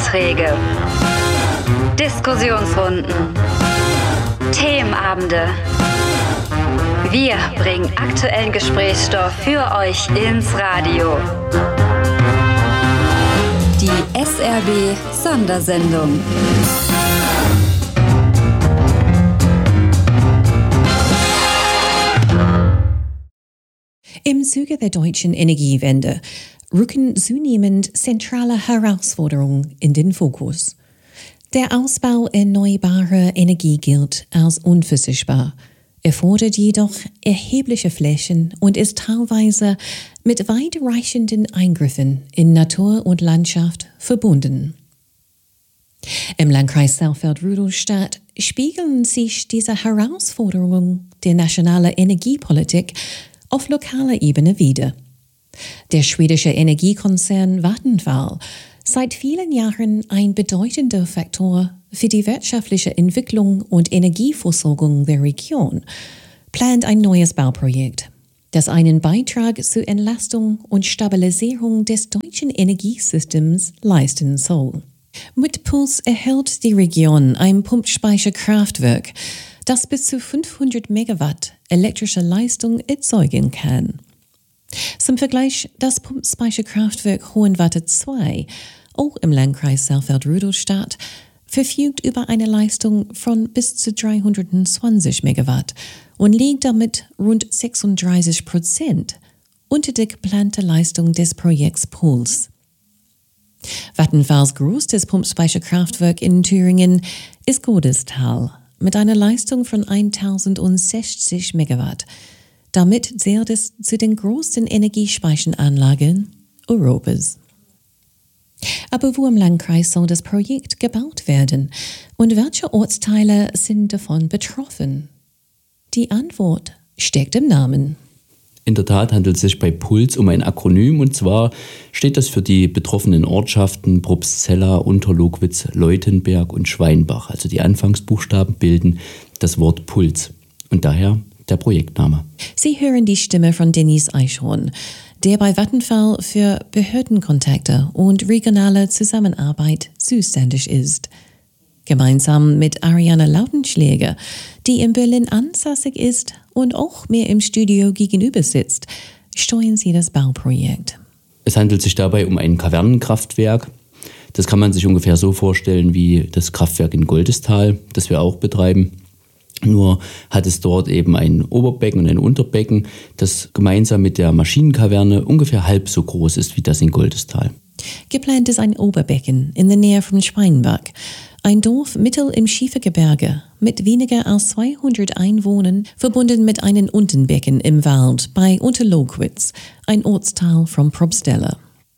Vorträge, Diskussionsrunden, Themenabende. Wir bringen aktuellen Gesprächsstoff für euch ins Radio. Die SRB-Sondersendung. Im Zuge der deutschen Energiewende rücken zunehmend zentrale Herausforderungen in den Fokus. Der Ausbau erneuerbarer Energie gilt als unverzichtbar, erfordert jedoch erhebliche Flächen und ist teilweise mit weitreichenden Eingriffen in Natur und Landschaft verbunden. Im Landkreis Saalfeld-Rudolstadt spiegeln sich diese Herausforderungen der nationalen Energiepolitik auf lokaler Ebene wider. Der schwedische Energiekonzern Vattenfall, seit vielen Jahren ein bedeutender Faktor für die wirtschaftliche Entwicklung und Energieversorgung der Region, plant ein neues Bauprojekt, das einen Beitrag zur Entlastung und Stabilisierung des deutschen Energiesystems leisten soll. Mit Puls erhält die Region ein Pumpspeicherkraftwerk, das bis zu 500 Megawatt elektrische Leistung erzeugen kann. Zum Vergleich, das Pumpspeicherkraftwerk Hohenwarte 2, auch im Landkreis Saalfeld-Rudolstadt, verfügt über eine Leistung von bis zu 320 Megawatt und liegt damit rund 36% unter der geplanten Leistung des Projekts Puls. Vattenfalls größtes Pumpspeicherkraftwerk in Thüringen ist Godestal mit einer Leistung von 1060 Megawatt. Damit zählt es zu den größten Energiespeicheranlagen Europas. Aber wo im Landkreis soll das Projekt gebaut werden und welche Ortsteile sind davon betroffen? Die Antwort steckt im Namen. In der Tat handelt es sich bei Puls um ein Akronym, und zwar steht das für die betroffenen Ortschaften Probstzella, Unterlogwitz, Leutenberg und Schweinbach. Also die Anfangsbuchstaben bilden das Wort Puls und daher der Projektname. Sie hören die Stimme von Dennis Eichhorn, der bei Vattenfall für Behördenkontakte und regionale Zusammenarbeit zuständig ist. Gemeinsam mit Ariane Lautenschläger, die in Berlin ansässig ist und auch mir im Studio gegenüber sitzt, steuern sie das Bauprojekt. Es handelt sich dabei um ein Kavernenkraftwerk. Das kann man sich ungefähr so vorstellen wie das Kraftwerk in Goldestal, das wir auch betreiben. Nur hat es dort eben ein Oberbecken und ein Unterbecken, das gemeinsam mit der Maschinenkaverne ungefähr halb so groß ist wie das in Goldestal. Geplant ist ein Oberbecken in der Nähe von Schweinbach, ein Dorf mittel im Schiefergebirge mit weniger als 200 Einwohnern, verbunden mit einem Unterbecken im Wald bei Unterlogwitz, ein Ortsteil von Probstzella.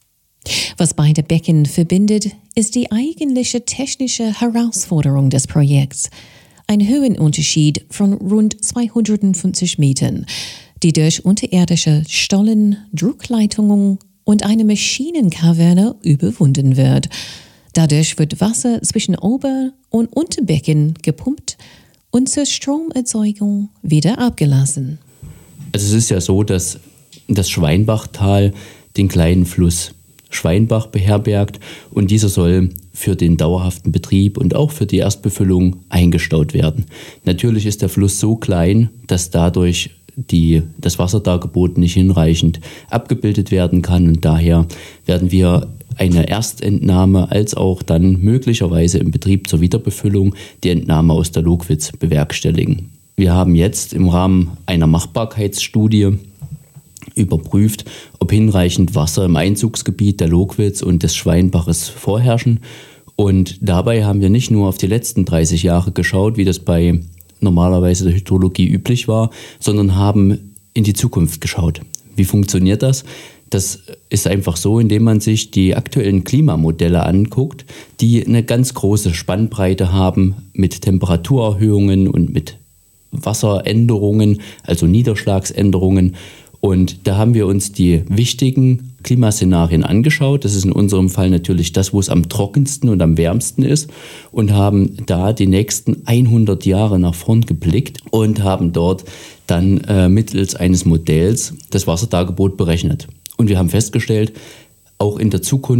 Was beide Becken verbindet, ist die eigentliche technische Herausforderung des Projekts. Ein Höhenunterschied von rund 250 Metern, die durch unterirdische Stollen, Druckleitungen und eine Maschinenkaverne überwunden wird. Dadurch wird Wasser zwischen Ober- und Unterbecken gepumpt und zur Stromerzeugung wieder abgelassen. Also es ist ja so, dass das Schweinbachtal den kleinen Fluss Schweinbach beherbergt und dieser soll für den dauerhaften Betrieb und auch für die Erstbefüllung eingestaut werden. Natürlich ist der Fluss so klein, dass dadurch das Wasserdargebot nicht hinreichend abgebildet werden kann und daher werden wir eine Erstentnahme als auch dann möglicherweise im Betrieb zur Wiederbefüllung die Entnahme aus der Logwitz bewerkstelligen. Wir haben jetzt im Rahmen einer Machbarkeitsstudie überprüft, ob hinreichend Wasser im Einzugsgebiet der Logwitz und des Schweinbaches vorherrschen. Und dabei haben wir nicht nur auf die letzten 30 Jahre geschaut, wie das bei normalerweise der Hydrologie üblich war, sondern haben in die Zukunft geschaut. Wie funktioniert das? Das ist einfach so, indem man sich die aktuellen Klimamodelle anguckt, die eine ganz große Spannbreite haben mit Temperaturerhöhungen und mit Wasseränderungen, also Niederschlagsänderungen. Und da haben wir uns die wichtigen Klimaszenarien angeschaut. Das ist in unserem Fall natürlich das, wo es am trockensten und am wärmsten ist, und haben da die nächsten 100 Jahre nach vorn geblickt und haben dort dann mittels eines Modells das Wasserdargebot berechnet. Und wir haben festgestellt, auch in der Zukunft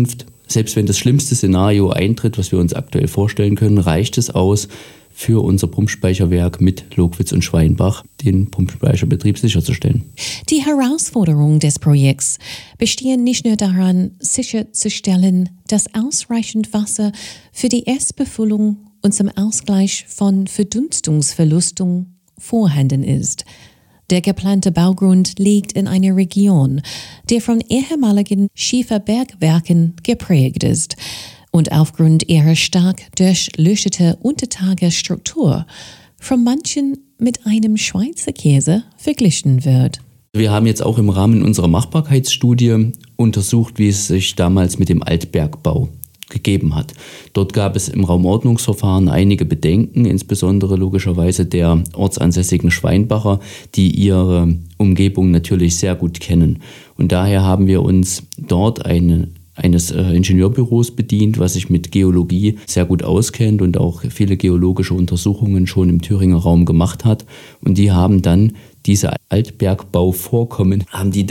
selbst wenn das schlimmste Szenario eintritt, was wir uns aktuell vorstellen können, reicht es aus, für unser Pumpspeicherwerk mit Lockwitz und Schweinbach den Pumpspeicherbetrieb sicherzustellen. Die Herausforderungen des Projekts bestehen nicht nur daran, sicherzustellen, dass ausreichend Wasser für die Erstbefüllung und zum Ausgleich von Verdunstungsverlusten vorhanden ist. Der geplante Baugrund liegt in einer Region, die von ehemaligen Schieferbergwerken geprägt ist und aufgrund ihrer stark durchleuchteten Untertagesstruktur von manchen mit einem Schweizer Käse verglichen wird. Wir haben jetzt auch im Rahmen unserer Machbarkeitsstudie untersucht, wie es sich damals mit dem Altbergbau gegeben hat. Dort gab es im Raumordnungsverfahren einige Bedenken, insbesondere logischerweise der ortsansässigen Schweinbacher, die ihre Umgebung natürlich sehr gut kennen. Und daher haben wir uns dort eines Ingenieurbüros bedient, was sich mit Geologie sehr gut auskennt und auch viele geologische Untersuchungen schon im Thüringer Raum gemacht hat. Und die haben dann diese Altbergbauvorkommen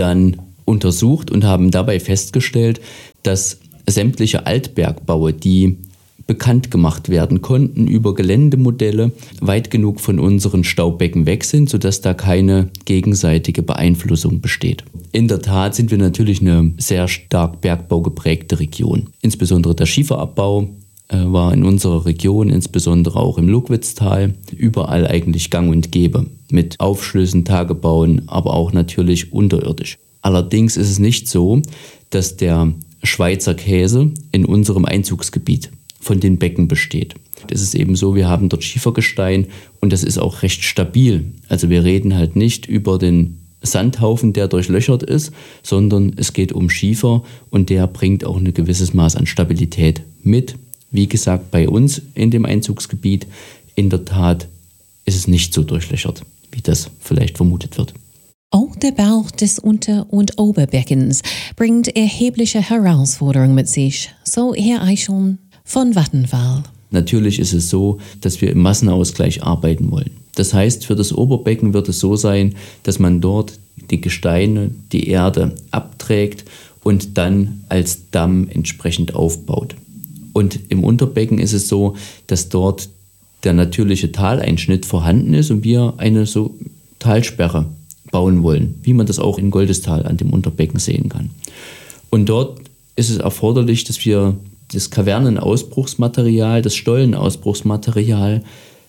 untersucht und haben dabei festgestellt, dass sämtliche Altbergbaue, die bekannt gemacht werden konnten über Geländemodelle, weit genug von unseren Staubbecken weg sind, sodass da keine gegenseitige Beeinflussung besteht. In der Tat sind wir natürlich eine sehr stark bergbaugeprägte Region. Insbesondere der Schieferabbau war in unserer Region, insbesondere auch im Lockwitztal, überall eigentlich gang und gäbe. Mit Aufschlüssen, Tagebauen, aber auch natürlich unterirdisch. Allerdings ist es nicht so, dass der Schweizer Käse in unserem Einzugsgebiet von den Becken besteht. Es ist eben so, wir haben dort Schiefergestein und das ist auch recht stabil. Also wir reden halt nicht über den Sandhaufen, der durchlöchert ist, sondern es geht um Schiefer und der bringt auch ein gewisses Maß an Stabilität mit. Wie gesagt, bei uns in dem Einzugsgebiet, in der Tat ist es nicht so durchlöchert, wie das vielleicht vermutet wird. Auch der Bau des Unter- und Oberbeckens bringt erhebliche Herausforderungen mit sich, so Herr Eichhorn von Vattenfall. Natürlich ist es so, dass wir im Massenausgleich arbeiten wollen. Das heißt, für das Oberbecken wird es so sein, dass man dort die Gesteine, die Erde abträgt und dann als Damm entsprechend aufbaut. Und im Unterbecken ist es so, dass dort der natürliche Taleinschnitt vorhanden ist und wir eine so Talsperre bauen wollen, wie man das auch in Goldestal an dem Unterbecken sehen kann. Und dort ist es erforderlich, dass wir das Kavernenausbruchsmaterial, das Stollenausbruchsmaterial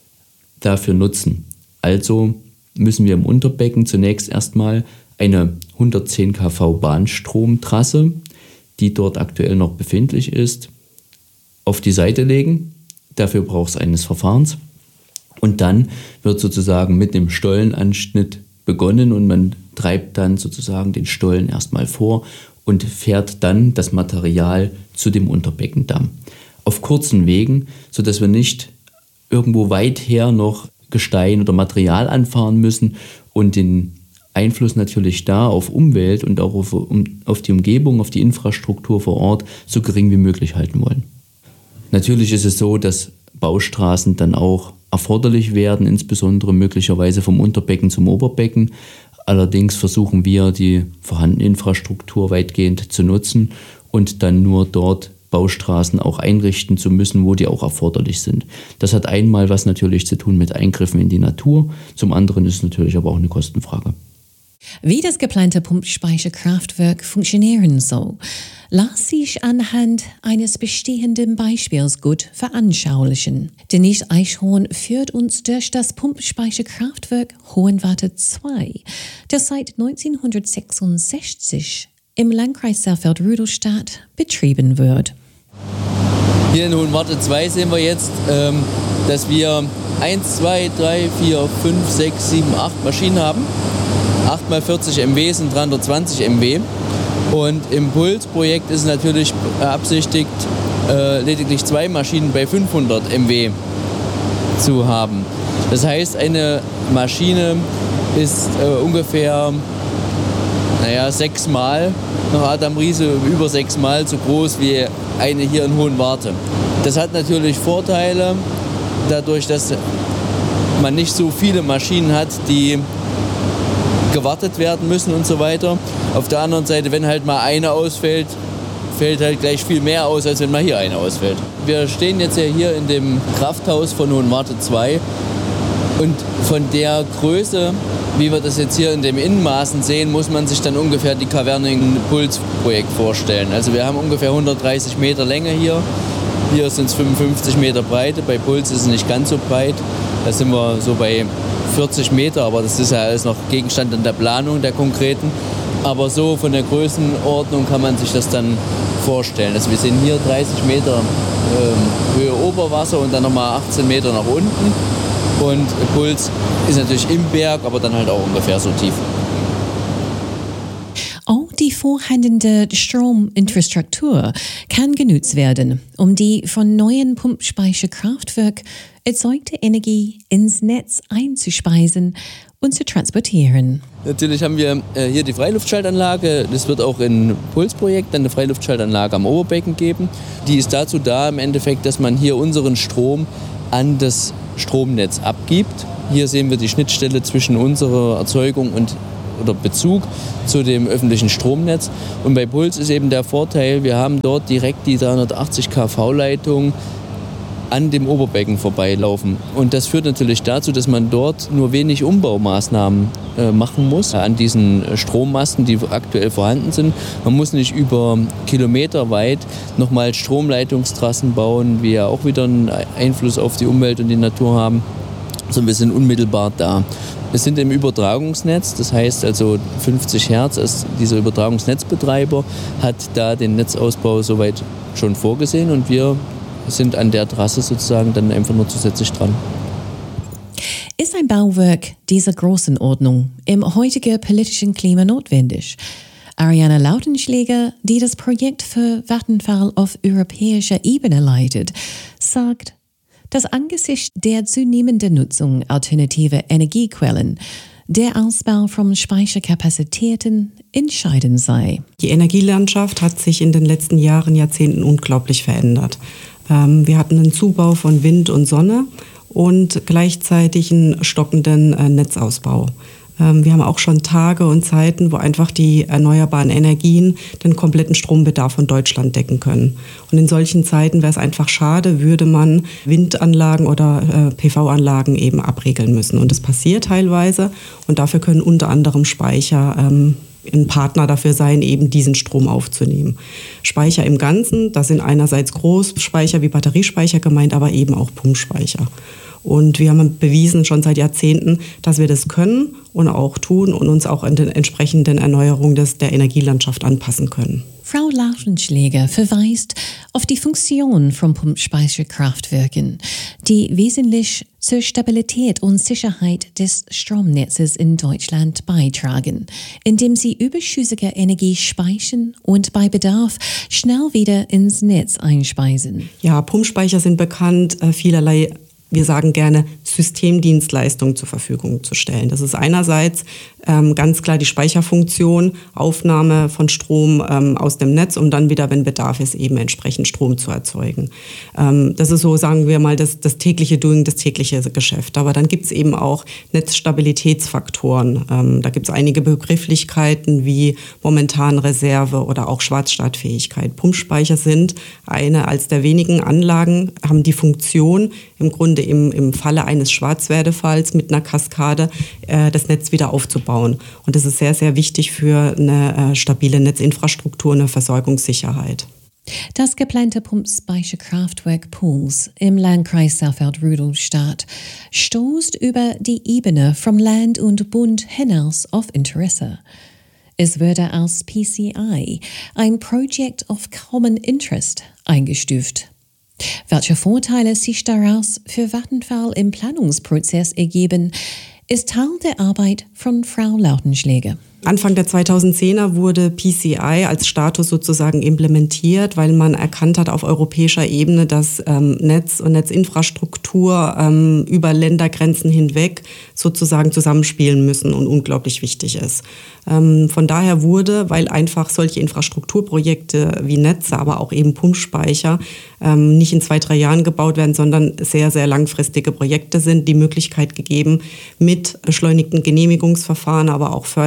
dafür nutzen. Also müssen wir im Unterbecken zunächst erstmal eine 110 kV Bahnstromtrasse, die dort aktuell noch befindlich ist, auf die Seite legen. Dafür braucht es eines Verfahrens. Und dann wird sozusagen mit dem Stollenanschnitt begonnen und man treibt dann sozusagen den Stollen erstmal vor und fährt dann das Material zu dem Unterbeckendamm. Auf kurzen Wegen, sodass wir nicht irgendwo weit her noch Gestein oder Material anfahren müssen und den Einfluss natürlich da auf Umwelt und auch auf die Umgebung, auf die Infrastruktur vor Ort so gering wie möglich halten wollen. Natürlich ist es so, dass Baustraßen dann auch erforderlich werden, insbesondere möglicherweise vom Unterbecken zum Oberbecken. Allerdings versuchen wir, die vorhandene Infrastruktur weitgehend zu nutzen und dann nur dort Baustraßen auch einrichten zu müssen, wo die auch erforderlich sind. Das hat einmal was natürlich zu tun mit Eingriffen in die Natur, zum anderen ist es natürlich aber auch eine Kostenfrage. Wie das geplante Pumpspeicherkraftwerk funktionieren soll, lässt sich anhand eines bestehenden Beispiels gut veranschaulichen. Denise Eichhorn führt uns durch das Pumpspeicherkraftwerk Hohenwarte 2, das seit 1966 im Landkreis Saalfeld-Rudolstadt betrieben wird. Hier in Hohenwarte 2 sehen wir jetzt, dass wir 1, 2, 3, 4, 5, 6, 7, 8 Maschinen haben. 8 mal 40 MW sind 320 MW. Und im Pulsprojekt ist natürlich beabsichtigt, lediglich 2 Maschinen bei 500 MW zu haben. Das heißt, eine Maschine ist ungefähr 6-mal, nach Adam Riese über 6-mal so groß wie eine hier in Hohenwarte. Das hat natürlich Vorteile, dadurch, dass man nicht so viele Maschinen hat, die gewartet werden müssen und so weiter. Auf der anderen Seite, wenn halt mal eine ausfällt, fällt halt gleich viel mehr aus, als wenn mal hier einer ausfällt. Wir stehen jetzt ja hier in dem Krafthaus von Hohenwarte 2 und von der Größe, wie wir das jetzt hier in den Innenmaßen sehen, muss man sich dann ungefähr die Kaverning-Puls-Projekt vorstellen. Also wir haben ungefähr 130 Meter Länge hier. Hier sind es 55 Meter Breite, bei Puls ist es nicht ganz so breit. Da sind wir so bei 40 Meter, aber das ist ja alles noch Gegenstand in der Planung der konkreten. Aber so von der Größenordnung kann man sich das dann vorstellen. Also wir sehen hier 30 Meter Höhe Oberwasser und dann nochmal 18 Meter nach unten. Und Puls ist natürlich im Berg, aber dann halt auch ungefähr so tief. Auch die vorhandene Strominfrastruktur kann genutzt werden, um die von neuen Pumpspeicherkraftwerk erzeugte Energie ins Netz einzuspeisen und zu transportieren. Natürlich haben wir hier die Freiluftschaltanlage. Es wird auch im Pulsprojekt eine Freiluftschaltanlage am Oberbecken geben. Die ist dazu da im Endeffekt, dass man hier unseren Strom an das Stromnetz abgibt. Hier sehen wir die Schnittstelle zwischen unserer Erzeugung oder Bezug zu dem öffentlichen Stromnetz. Und bei Puls ist eben der Vorteil, wir haben dort direkt die 380 kV-Leitung an dem Oberbecken vorbeilaufen. Und das führt natürlich dazu, dass man dort nur wenig Umbaumaßnahmen machen muss an diesen Strommasten, die aktuell vorhanden sind. Man muss nicht über Kilometer weit nochmal Stromleitungstrassen bauen, die ja auch wieder einen Einfluss auf die Umwelt und die Natur haben, sondern wir sind unmittelbar da. Wir sind im Übertragungsnetz, das heißt also 50 Hertz, als dieser Übertragungsnetzbetreiber hat da den Netzausbau soweit schon vorgesehen und wir sind an der Trasse sozusagen dann einfach nur zusätzlich dran. Ist ein Bauwerk dieser Größenordnung im heutigen politischen Klima notwendig? Ariane Lautenschläger, die das Projekt für Vattenfall auf europäischer Ebene leitet, sagt, dass angesichts der zunehmenden Nutzung alternativer Energiequellen der Ausbau von Speicherkapazitäten entscheidend sei. Die Energielandschaft hat sich in den letzten Jahren, Jahrzehnten unglaublich verändert. Wir hatten einen Zubau von Wind und Sonne und gleichzeitig einen stockenden Netzausbau. Wir haben auch schon Tage und Zeiten, wo einfach die erneuerbaren Energien den kompletten Strombedarf von Deutschland decken können. Und in solchen Zeiten wäre es einfach schade, würde man Windanlagen oder PV-Anlagen eben abregeln müssen. Und das passiert teilweise und dafür können unter anderem Speicher ein Partner dafür sein, eben diesen Strom aufzunehmen. Speicher im Ganzen, das sind einerseits Großspeicher wie Batteriespeicher gemeint, aber eben auch Pumpspeicher. Und wir haben bewiesen schon seit Jahrzehnten, dass wir das können und auch tun und uns auch an den entsprechenden Erneuerungen der Energielandschaft anpassen können. Frau Lautenschläger verweist auf die Funktion von Pumpspeicherkraftwerken, die wesentlich zur Stabilität und Sicherheit des Stromnetzes in Deutschland beitragen, indem sie überschüssige Energie speichern und bei Bedarf schnell wieder ins Netz einspeisen. Ja, Pumpspeicher sind bekannt, vielerlei, wir sagen gerne, Systemdienstleistungen zur Verfügung zu stellen. Das ist einerseits ganz klar die Speicherfunktion, Aufnahme von Strom aus dem Netz, um dann wieder, wenn Bedarf ist, eben entsprechend Strom zu erzeugen. Das ist so, sagen wir mal, das tägliche Doing, das tägliche Geschäft. Aber dann gibt es eben auch Netzstabilitätsfaktoren. Da gibt es einige Begrifflichkeiten wie momentan Reserve oder auch Schwarzstartfähigkeit. Pumpspeicher sind eine als der wenigen Anlagen, haben die Funktion, im Grunde im Falle eines Schwarzwerdefalls mit einer Kaskade das Netz wieder aufzubauen. Und das ist sehr, sehr wichtig für eine stabile Netzinfrastruktur, eine Versorgungssicherheit. Das geplante Pumpspeicherkraftwerk Puls im Landkreis Saalfeld-Rudolstadt stoßt über die Ebene vom Land und Bund hinaus auf Interesse. Es wurde als PCI, ein Project of Common Interest, eingestuft. Welche Vorteile sich daraus für Vattenfall im Planungsprozess ergeben, ist Teil der Arbeit von Frau Lautenschläger. Anfang der 2010er wurde PCI als Status sozusagen implementiert, weil man erkannt hat auf europäischer Ebene, dass Netz und Netzinfrastruktur über Ländergrenzen hinweg sozusagen zusammenspielen müssen und unglaublich wichtig ist. Von daher wurde, weil einfach solche Infrastrukturprojekte wie Netze, aber auch eben Pumpspeicher nicht in 2-3 Jahren gebaut werden, sondern sehr, sehr langfristige Projekte sind, die Möglichkeit gegeben, mit beschleunigten Genehmigungsverfahren, aber auch Förderinstrumenten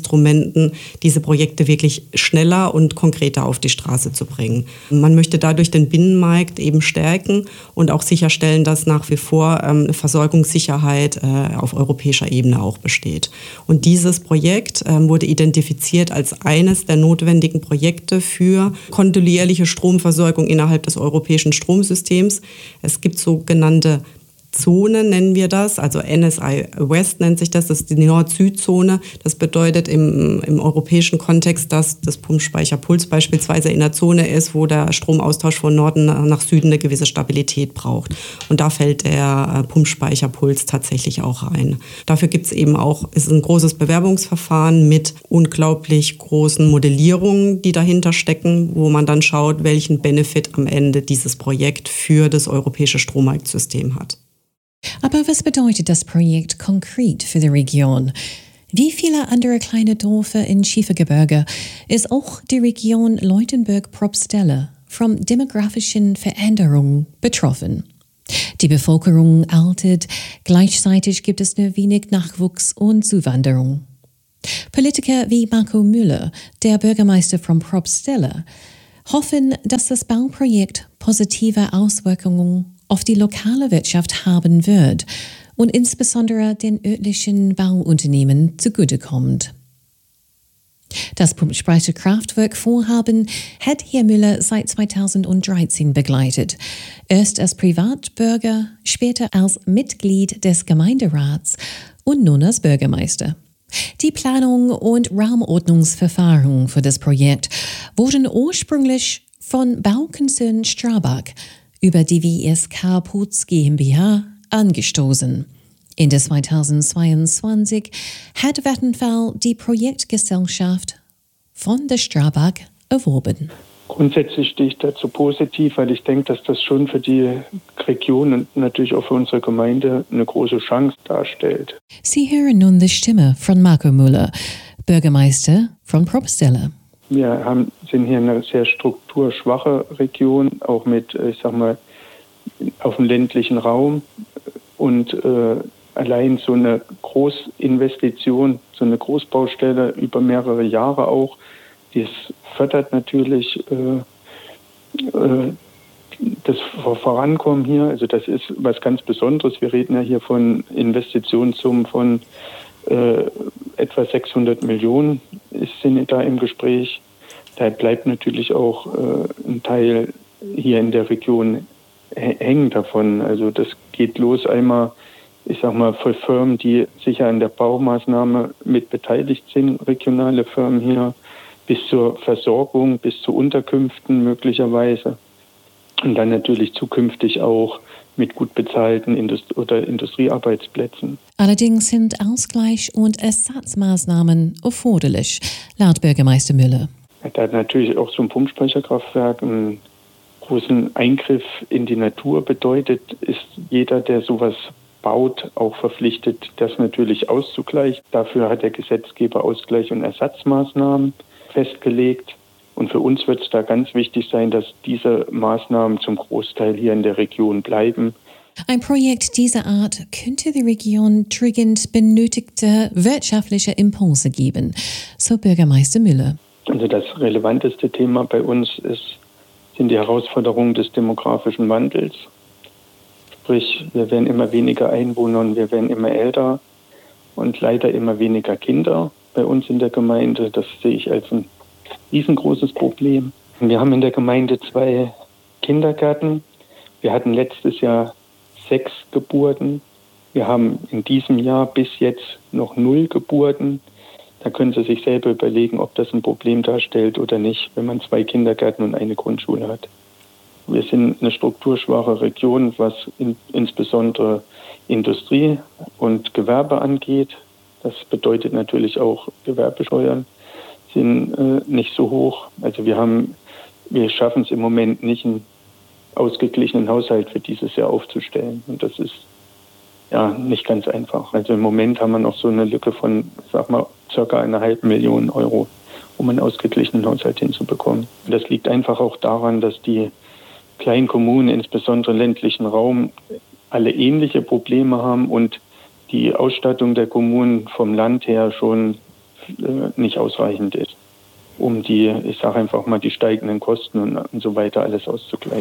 Instrumenten, diese Projekte wirklich schneller und konkreter auf die Straße zu bringen. Man möchte dadurch den Binnenmarkt eben stärken und auch sicherstellen, dass nach wie vor eine Versorgungssicherheit auf europäischer Ebene auch besteht. Und dieses Projekt wurde identifiziert als eines der notwendigen Projekte für kontinuierliche Stromversorgung innerhalb des europäischen Stromsystems. Es gibt sogenannte Zonen, nennen wir das, also NSI West nennt sich das ist die Nord-Süd-Zone. Das bedeutet im europäischen Kontext, dass das Pumpspeicherpuls beispielsweise in der Zone ist, wo der Stromaustausch von Norden nach Süden eine gewisse Stabilität braucht. Und da fällt der Pumpspeicherpuls tatsächlich auch rein. Dafür gibt es eben auch, ist ein großes Bewerbungsverfahren mit unglaublich großen Modellierungen, die dahinter stecken, wo man dann schaut, welchen Benefit am Ende dieses Projekt für das europäische Strommarktsystem hat. Aber was bedeutet das Projekt konkret für die Region? Wie viele andere kleine Dörfer in Schiefergebirge ist auch die Region Leutenburg-Probstelle von demografischen Veränderungen betroffen? Die Bevölkerung altert, gleichzeitig gibt es nur wenig Nachwuchs und Zuwanderung. Politiker wie Marco Müller, der Bürgermeister von Probstelle, hoffen, dass das Bauprojekt positive Auswirkungen auf die lokale Wirtschaft haben wird und insbesondere den örtlichen Bauunternehmen zugutekommt. Das Pumpspeicherkraftwerk-Vorhaben hat Herr Müller seit 2013 begleitet. Erst als Privatbürger, später als Mitglied des Gemeinderats und nun als Bürgermeister. Die Planung und Raumordnungsverfahren für das Projekt wurden ursprünglich von Baukonzern Strabag über die WSK Putz GmbH angestoßen. Ende 2022 hat Vattenfall die Projektgesellschaft von der Strabag erworben. Grundsätzlich stehe ich dazu positiv, weil ich denke, dass das schon für die Region und natürlich auch für unsere Gemeinde eine große Chance darstellt. Sie hören nun die Stimme von Marco Müller, Bürgermeister von Probstelle. Wir sind hier eine sehr strukturschwache Region, auch mit, ich sag mal, auf dem ländlichen Raum. Und allein so eine Großinvestition, so eine Großbaustelle über mehrere Jahre auch, das fördert natürlich das Vorankommen hier. Also das ist was ganz Besonderes. Wir reden ja hier von Investitionssummen von etwa 600 Millionen sind da im Gespräch. Da bleibt natürlich auch ein Teil hier in der Region hängen davon. Also das geht los einmal, ich sag mal, für Firmen, die sicher an der Baumaßnahme mit beteiligt sind, regionale Firmen hier, bis zur Versorgung, bis zu Unterkünften möglicherweise. Und dann natürlich zukünftig auch mit gut bezahlten Industriearbeitsplätzen. Allerdings sind Ausgleich- und Ersatzmaßnahmen erforderlich, laut Bürgermeister Müller. Da hat natürlich auch so ein Pumpspeicherkraftwerk einen großen Eingriff in die Natur bedeutet, ist jeder, der sowas baut, auch verpflichtet, das natürlich auszugleichen. Dafür hat der Gesetzgeber Ausgleich- und Ersatzmaßnahmen festgelegt. Und für uns wird es da ganz wichtig sein, dass diese Maßnahmen zum Großteil hier in der Region bleiben. Ein Projekt dieser Art könnte der Region dringend benötigte wirtschaftliche Impulse geben, so Bürgermeister Müller. Also das relevanteste Thema bei uns sind die Herausforderungen des demografischen Wandels. Sprich, wir werden immer weniger Einwohner und wir werden immer älter und leider immer weniger Kinder bei uns in der Gemeinde. Das sehe ich als ein riesengroßes Problem. Wir haben in der Gemeinde 2 Kindergärten. Wir hatten letztes Jahr 6 Geburten. Wir haben in diesem Jahr bis jetzt noch 0 Geburten. Da können Sie sich selber überlegen, ob das ein Problem darstellt oder nicht, wenn man 2 Kindergärten und eine Grundschule hat. Wir sind eine strukturschwache Region, was insbesondere Industrie und Gewerbe angeht. Das bedeutet natürlich auch Gewerbesteuern sind nicht so hoch. Also wir schaffen es im Moment nicht, einen ausgeglichenen Haushalt für dieses Jahr aufzustellen. Und das ist ja nicht ganz einfach. Also im Moment haben wir noch so eine Lücke von, sag mal, circa 1,5 Millionen Euro, um einen ausgeglichenen Haushalt hinzubekommen. Und das liegt einfach auch daran, dass die kleinen Kommunen, insbesondere im ländlichen Raum, alle ähnliche Probleme haben und die Ausstattung der Kommunen vom Land her schon nicht ausreichend ist, um die, ich sage einfach mal, die steigenden Kosten und so weiter alles auszugleichen.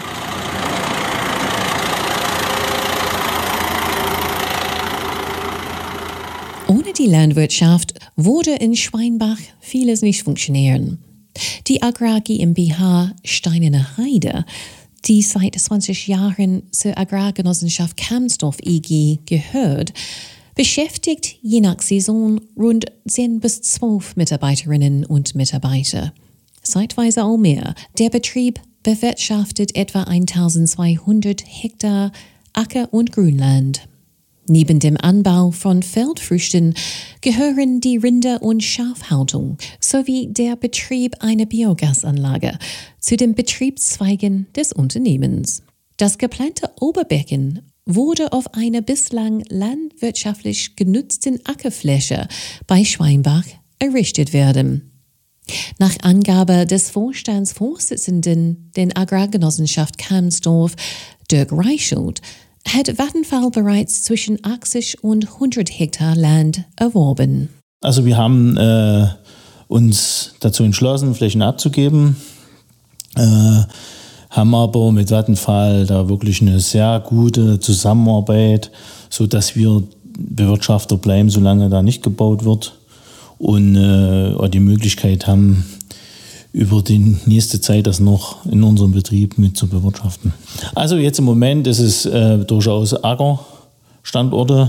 Ohne die Landwirtschaft würde in Schweinbach vieles nicht funktionieren. Die Agrar GmbH Steinerne Heide, die seit 20 Jahren zur Agrargenossenschaft Kamsdorf EG gehört, beschäftigt je nach Saison rund 10 bis 12 Mitarbeiterinnen und Mitarbeiter. Zeitweise auch mehr. Der Betrieb bewirtschaftet etwa 1200 Hektar Acker- und Grünland. Neben dem Anbau von Feldfrüchten gehören die Rinder- und Schafhaltung sowie der Betrieb einer Biogasanlage zu den Betriebszweigen des Unternehmens. Das geplante Oberbecken wurde auf einer bislang landwirtschaftlich genutzten Ackerfläche bei Schweinbach errichtet werden. Nach Angabe des Vorstandsvorsitzenden der Agrargenossenschaft Kamsdorf, Dirk Reichelt, hat Vattenfall bereits zwischen 80 und 100 Hektar Land erworben. Also wir haben uns dazu entschlossen, Flächen abzugeben, haben aber mit Vattenfall da wirklich eine sehr gute Zusammenarbeit, sodass wir Bewirtschafter bleiben, solange da nicht gebaut wird und auch die Möglichkeit haben, über die nächste Zeit das noch in unserem Betrieb mit zu bewirtschaften. Also jetzt im Moment ist es durchaus Ackerstandorte,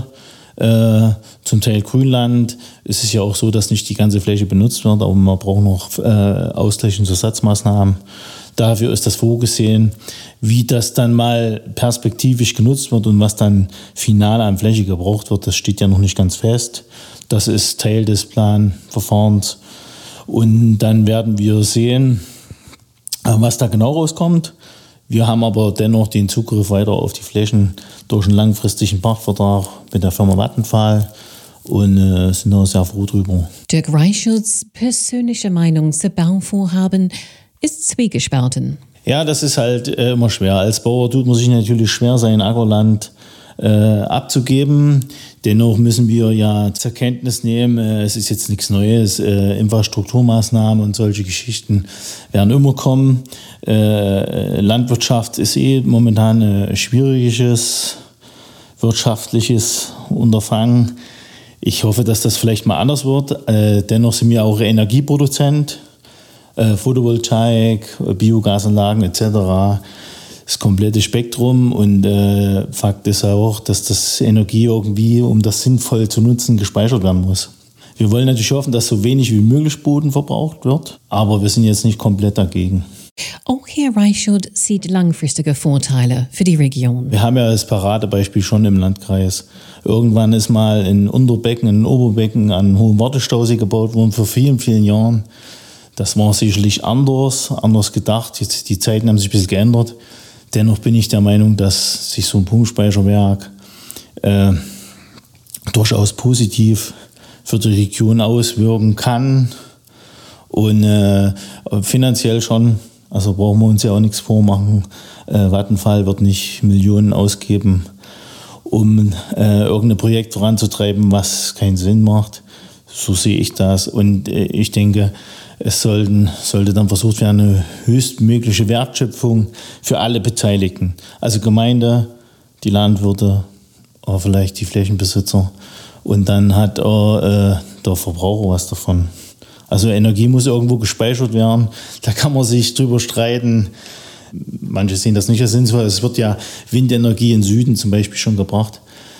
zum Teil Grünland. Es ist ja auch so, dass nicht die ganze Fläche benutzt wird, aber man braucht noch ausgleichende Ersatzmaßnahmen. Dafür ist das vorgesehen. Wie das dann mal perspektivisch genutzt wird und was dann final an Fläche gebraucht wird, das steht ja noch nicht ganz fest. Das ist Teil des Planverfahrens. Und dann werden wir sehen, was da genau rauskommt. Wir haben aber dennoch den Zugriff weiter auf die Flächen durch einen langfristigen Pachtvertrag mit der Firma Vattenfall und sind da sehr froh drüber. Dirk Reichels persönliche Meinung zu Bauvorhaben ist zwiegespalten. Ja, das ist halt immer schwer. Als Bauer tut man sich natürlich schwer, sein Ackerland abzugeben. Dennoch müssen wir ja zur Kenntnis nehmen, es ist jetzt nichts Neues, Infrastrukturmaßnahmen und solche Geschichten werden immer kommen. Landwirtschaft ist momentan ein schwieriges wirtschaftliches Unterfangen. Ich hoffe, dass das vielleicht mal anders wird. Dennoch sind wir auch Energieproduzent, Photovoltaik, Biogasanlagen etc., das komplette Spektrum und Fakt ist auch, dass das Energie irgendwie, um das sinnvoll zu nutzen, gespeichert werden muss. Wir wollen natürlich hoffen, dass so wenig wie möglich Boden verbraucht wird, aber wir sind jetzt nicht komplett dagegen. Auch Herr Reichelt sieht langfristige Vorteile für die Region. Wir haben ja das Paradebeispiel schon im Landkreis. Irgendwann ist mal ein Unterbecken, ein Oberbecken an einen hohen Wartestausee gebaut worden vor vielen, vielen Jahren. Das war sicherlich anders gedacht. Jetzt die Zeiten haben sich ein bisschen geändert. Dennoch bin ich der Meinung, dass sich so ein Pumpspeicherwerk durchaus positiv für die Region auswirken kann und finanziell schon. Also brauchen wir uns ja auch nichts vormachen. Vattenfall wird nicht Millionen ausgeben, um irgendein Projekt voranzutreiben, was keinen Sinn macht. So sehe ich das. Und ich denke, es sollte dann versucht werden, eine höchstmögliche Wertschöpfung für alle Beteiligten. Also Gemeinde, die Landwirte, auch vielleicht die Flächenbesitzer. Und dann hat auch der Verbraucher was davon. Also Energie muss irgendwo gespeichert werden. Da kann man sich drüber streiten. Manche sehen das nicht als sinnvoll. Es wird ja Windenergie im Süden zum Beispiel schon gebracht,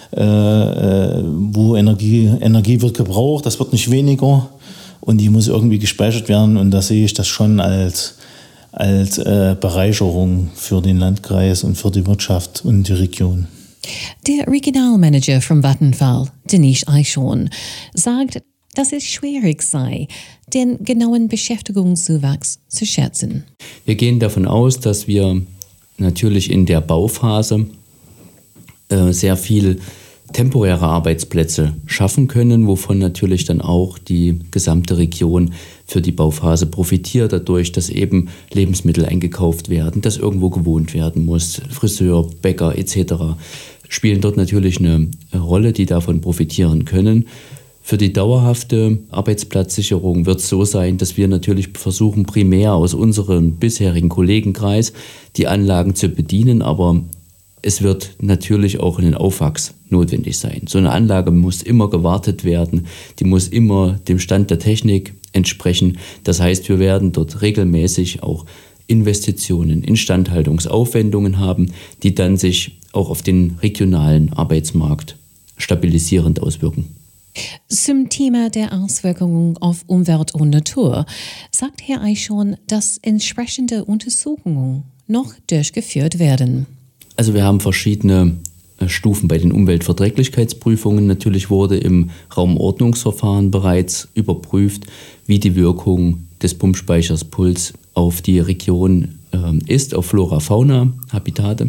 wo Energie wird gebraucht. Das wird nicht weniger. Und die muss irgendwie gespeichert werden. Und da sehe ich das schon als Bereicherung für den Landkreis und für die Wirtschaft und die Region. Der Regionalmanager von Vattenfall, Denise Eichhorn, sagt, dass es schwierig sei, den genauen Beschäftigungszuwachs zu schätzen. Wir gehen davon aus, dass wir natürlich in der Bauphase sehr viel temporäre Arbeitsplätze schaffen können, wovon natürlich dann auch die gesamte Region für die Bauphase profitiert, dadurch, dass eben Lebensmittel eingekauft werden, dass irgendwo gewohnt werden muss, Friseur, Bäcker etc. spielen dort natürlich eine Rolle, die davon profitieren können. Für die dauerhafte Arbeitsplatzsicherung wird es so sein, dass wir natürlich versuchen, primär aus unserem bisherigen Kollegenkreis die Anlagen zu bedienen, aber es wird natürlich auch ein Aufwachs notwendig sein. So eine Anlage muss immer gewartet werden, die muss immer dem Stand der Technik entsprechen. Das heißt, wir werden dort regelmäßig auch Investitionen, Instandhaltungsaufwendungen haben, die dann sich auch auf den regionalen Arbeitsmarkt stabilisierend auswirken. Zum Thema der Auswirkungen auf Umwelt und Natur sagt Herr Eichhorn, dass entsprechende Untersuchungen noch durchgeführt werden. Also wir haben verschiedene Stufen bei den Umweltverträglichkeitsprüfungen. Natürlich wurde im Raumordnungsverfahren bereits überprüft, wie die Wirkung des Pumpspeichers Puls auf die Region ist, auf Flora, Fauna, Habitate.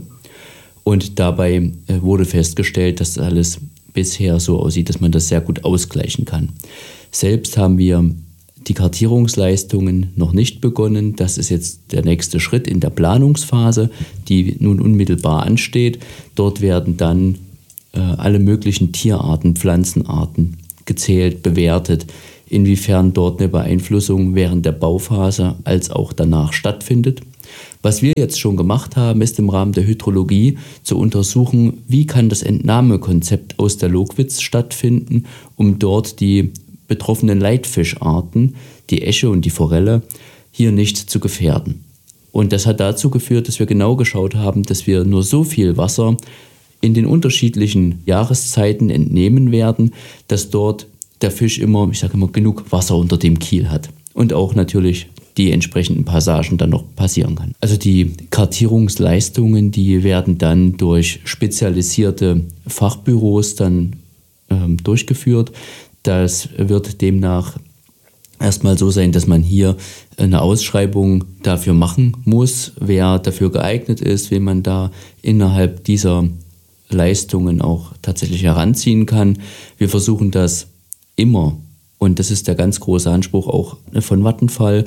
Und dabei wurde festgestellt, dass alles bisher so aussieht, dass man das sehr gut ausgleichen kann. Selbst haben wir die Kartierungsleistungen noch nicht begonnen. Das ist jetzt der nächste Schritt in der Planungsphase, die nun unmittelbar ansteht. Dort werden dann alle möglichen Tierarten, Pflanzenarten gezählt, bewertet, inwiefern dort eine Beeinflussung während der Bauphase als auch danach stattfindet. Was wir jetzt schon gemacht haben, ist im Rahmen der Hydrologie zu untersuchen, wie kann das Entnahmekonzept aus der Logwitz stattfinden, um dort die betroffenen Leitfischarten, die Esche und die Forelle, hier nicht zu gefährden. Und das hat dazu geführt, dass wir genau geschaut haben, dass wir nur so viel Wasser in den unterschiedlichen Jahreszeiten entnehmen werden, dass dort der Fisch immer, genug Wasser unter dem Kiel hat. Und auch natürlich die entsprechenden Passagen dann noch passieren kann. Also die Kartierungsleistungen, die werden dann durch spezialisierte Fachbüros dann durchgeführt. Das wird demnach erstmal so sein, dass man hier eine Ausschreibung dafür machen muss, wer dafür geeignet ist, wen man da innerhalb dieser Leistungen auch tatsächlich heranziehen kann. Wir versuchen das immer, und das ist der ganz große Anspruch auch von Vattenfall,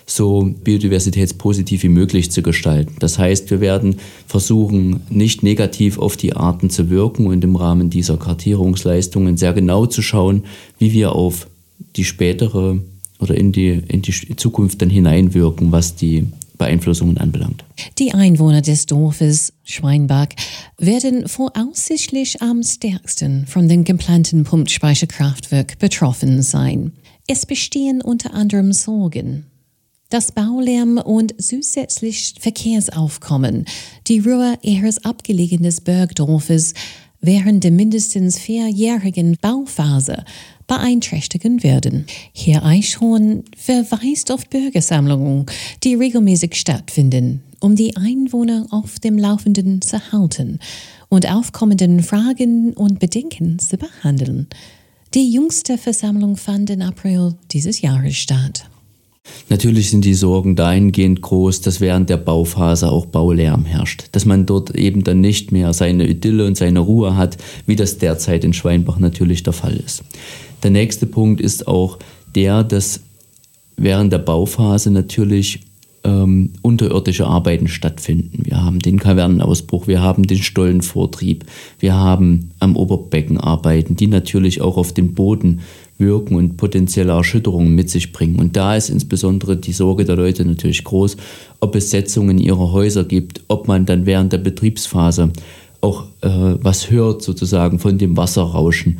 so biodiversitätspositiv wie möglich zu gestalten. Das heißt, wir werden versuchen, nicht negativ auf die Arten zu wirken und im Rahmen dieser Kartierungsleistungen sehr genau zu schauen, wie wir auf die spätere oder in die Zukunft dann hineinwirken, was die Beeinflussungen anbelangt. Die Einwohner des Dorfes Schweinbach werden voraussichtlich am stärksten von dem geplanten Pumpspeicherkraftwerk betroffen sein. Es bestehen unter anderem Sorgen. Das Baulärm und zusätzlich Verkehrsaufkommen die Ruhe ihres abgelegenen Bergdorfes während der mindestens 4-jährigen Bauphase beeinträchtigen werden. Herr Eichhorn verweist auf Bürgersammlungen, die regelmäßig stattfinden, um die Einwohner auf dem Laufenden zu halten und aufkommenden Fragen und Bedenken zu behandeln. Die jüngste Versammlung fand im April dieses Jahres statt. Natürlich sind die Sorgen dahingehend groß, dass während der Bauphase auch Baulärm herrscht. Dass man dort eben dann nicht mehr seine Idylle und seine Ruhe hat, wie das derzeit in Schweinbach natürlich der Fall ist. Der nächste Punkt ist auch der, dass während der Bauphase natürlich unterirdische Arbeiten stattfinden. Wir haben den Kavernenausbruch, wir haben den Stollenvortrieb, wir haben am Oberbecken Arbeiten, die natürlich auch auf den Boden wirken und potenzielle Erschütterungen mit sich bringen. Und da ist insbesondere die Sorge der Leute natürlich groß, ob es Setzungen in ihre Häuser gibt, ob man dann während der Betriebsphase auch was hört sozusagen von dem Wasserrauschen.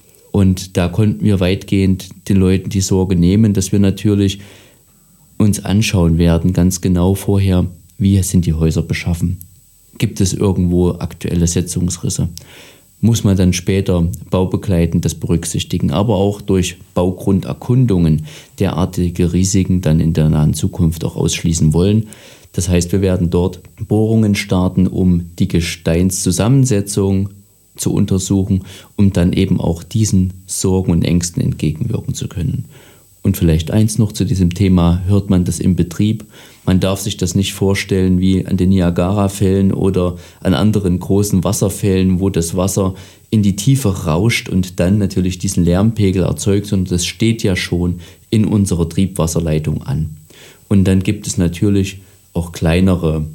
Und da konnten wir weitgehend den Leuten die Sorge nehmen, dass wir natürlich uns anschauen werden, ganz genau vorher, wie sind die Häuser beschaffen. Gibt es irgendwo aktuelle Setzungsrisse? Muss man dann später baubegleitend das berücksichtigen, aber auch durch Baugrunderkundungen derartige Risiken dann in der nahen Zukunft auch ausschließen wollen. Das heißt, wir werden dort Bohrungen starten, um die Gesteinszusammensetzung zu untersuchen, um dann eben auch diesen Sorgen und Ängsten entgegenwirken zu können. Und vielleicht eins noch zu diesem Thema, hört man das im Betrieb? Man darf sich das nicht vorstellen wie an den Niagara-Fällen oder an anderen großen Wasserfällen, wo das Wasser in die Tiefe rauscht und dann natürlich diesen Lärmpegel erzeugt, sondern das steht ja schon in unserer Triebwasserleitung an. Und dann gibt es natürlich auch kleinere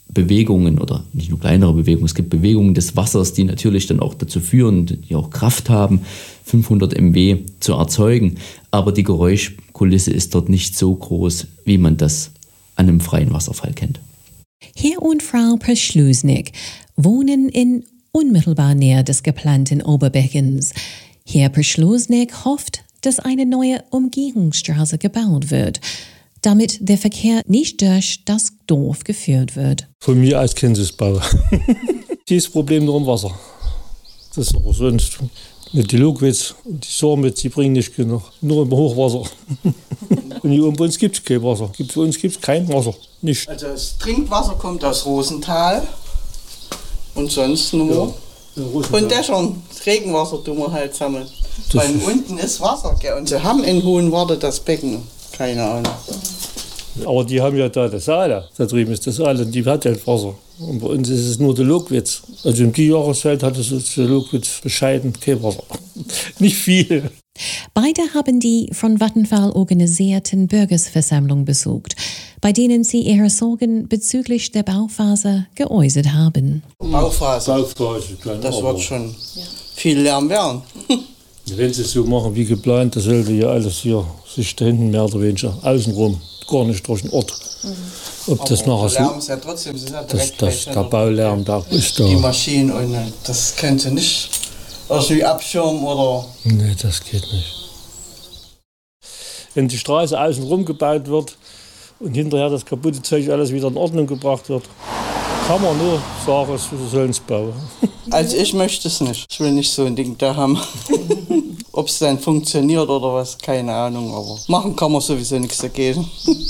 Bewegungen oder nicht nur kleinere Bewegungen, es gibt Bewegungen des Wassers, die natürlich dann auch dazu führen, die auch Kraft haben, 500 MW zu erzeugen. Aber die Geräuschkulisse ist dort nicht so groß, wie man das an einem freien Wasserfall kennt. Herr und Frau Prześluznik wohnen in unmittelbar Nähe des geplanten Oberbeckens. Herr Prześluznik hofft, dass eine neue Umgehungsstraße gebaut wird, damit der Verkehr nicht durch das Dorf geführt wird. Von mir als Kindesbau. Dieses Problem nur im Wasser. Das ist aber sonst mit die Lugwitz und die Sormitz, die bringen nicht genug. Nur im Hochwasser. Und hier bei uns gibt es kein Wasser. Für uns gibt es kein Wasser. Nicht. Also das Trinkwasser kommt aus Rosenthal und sonst nur von Dächern. Das Regenwasser tun wir halt sammeln. Weil unten ist Wasser, gell? Und sie haben in Hohenwarte das Becken. Keine Ahnung. Aber die haben ja da das Saale. Da drüben ist das Saale und die hat ja Wasser. Und bei uns ist es nur der Lugwitz. Also im Jahreszeit hat es der Lugwitz bescheiden kein Wasser. Nicht viel. Beide haben die von Vattenfall organisierten Bürgersversammlung besucht, bei denen sie ihre Sorgen bezüglich der Bauphase geäußert haben. Bauphase, das wird schon viel Lärm werden. Wenn sie es so machen wie geplant, das sollte ja alles hier sich da hinten mehr oder weniger außenrum, gar nicht durch den Ort. Ob das nachher der Lärm ist ja trotzdem, ist ja der Baulärm da ist da. Die Maschinen und das können sie nicht irgendwie abschirmen oder... Nee, das geht nicht. Wenn die Straße außenrum gebaut wird und hinterher das kaputte Zeug alles wieder in Ordnung gebracht wird, kann man nur sagen, wir sollen es bauen. Also ich möchte es nicht. Ich will nicht so ein Ding da haben. Ob es dann funktioniert oder was, keine Ahnung. Aber machen kann man sowieso nichts dagegen.